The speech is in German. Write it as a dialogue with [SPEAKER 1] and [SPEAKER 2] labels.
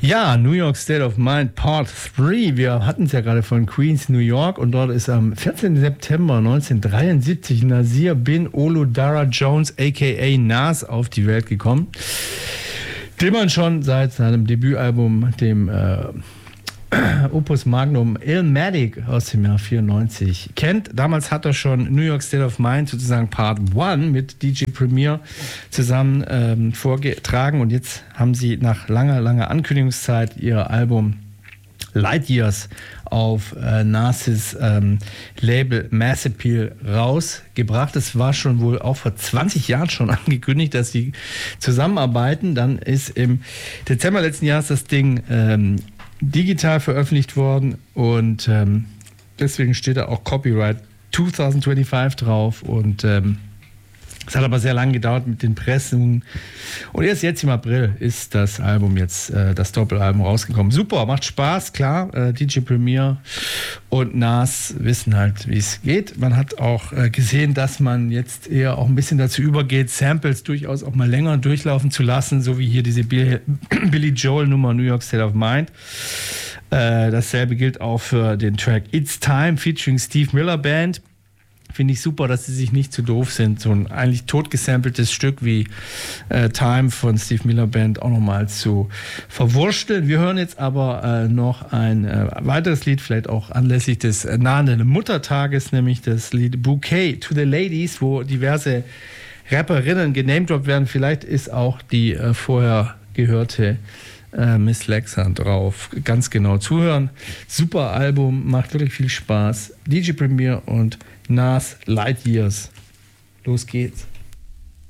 [SPEAKER 1] Ja, New York State of Mind Part 3. Wir hatten es ja gerade von Queens, New York, und dort ist am 14. September 1973 Nasir bin Oludara Jones aka Nas auf die Welt gekommen, den man schon seit seinem Debütalbum, dem Opus Magnum Illmatic aus dem Jahr 94 kennt. Damals hat er schon New York State of Mind sozusagen Part 1 mit DJ Premier zusammen vorgetragen, und jetzt haben sie nach langer Ankündigungszeit ihr Album Light Years auf Nas' Label Mass Appeal rausgebracht. Es war schon wohl auch vor 20 Jahren schon angekündigt, dass sie zusammenarbeiten. Dann ist im Dezember letzten Jahres das Ding digital veröffentlicht worden, und deswegen steht da auch Copyright 2025 drauf, und es hat aber sehr lange gedauert mit den Pressungen, und erst jetzt im April ist das Album jetzt, das Doppelalbum rausgekommen. Super, macht Spaß, klar, DJ Premier und Nas wissen halt, wie es geht. Man hat auch gesehen, dass man jetzt eher auch ein bisschen dazu übergeht, Samples durchaus auch mal länger durchlaufen zu lassen, so wie hier diese Billy Joel Nummer New York State of Mind. Dasselbe gilt auch für den Track It's Time featuring Steve Miller Band. Finde ich super, dass sie sich nicht zu doof sind, so ein eigentlich totgesampeltes Stück wie Time von Steve Miller Band auch nochmal zu verwursteln. Wir hören jetzt aber noch ein weiteres Lied, vielleicht auch anlässlich des nahenden Muttertages, nämlich das Lied Bouquet to the Ladies, wo diverse Rapperinnen genamedroppt werden. Vielleicht ist auch die vorher gehörte Miss Lexa drauf. Ganz genau zuhören. Super Album, macht wirklich viel Spaß. DJ Premier und Nas Light Years. Los geht's.